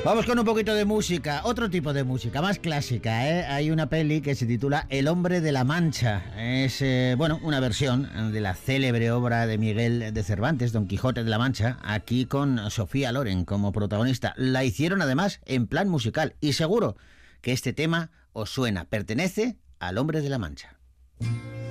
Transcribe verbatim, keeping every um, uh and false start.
Vamos con un poquito de música, otro tipo de música, más clásica, ¿eh? Hay una peli que se titula El hombre de la Mancha. Es, eh, bueno, una versión de la célebre obra de Miguel de Cervantes, Don Quijote de la Mancha, aquí con Sofía Loren como protagonista. La hicieron además en plan musical y seguro que este tema os suena. Pertenece al hombre de la Mancha.